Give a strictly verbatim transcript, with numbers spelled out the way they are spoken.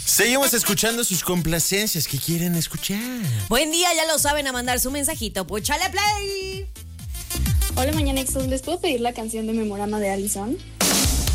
Seguimos escuchando sus complacencias que quieren escuchar. Buen día, ya lo saben, a mandar su mensajito. Puchale play. Hola, Mañanexos. ¿Les puedo pedir la canción de Memorama de Allison?